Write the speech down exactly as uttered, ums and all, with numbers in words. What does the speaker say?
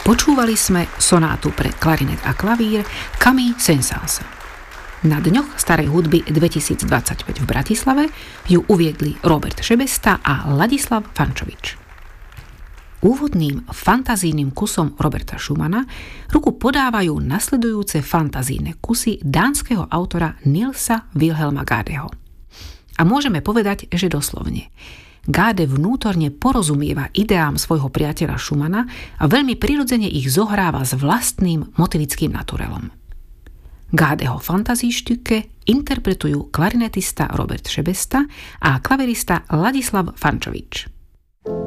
Počúvali sme sonátu pre klarinet a klavír Camille Saint-Saëns. Na Dňoch starej hudby dvetisícdvadsaťpäť v Bratislave ju uviedli Robert Šebesta a Ladislav Fančovič. Úvodným fantazijným kusom Roberta Schumana ruku podávajú nasledujúce fantazijné kusy dánskeho autora Nilsa Wilhelma Gadeho. A môžeme povedať, že doslovne. Gade vnútorne porozumieva ideám svojho priateľa Schumana a veľmi prirodzene ich zohráva s vlastným motivickým naturelom. Gadeho fantazíštüke interpretujú klarinetista Robert Šebesta a klavirista Ladislav Fančovič.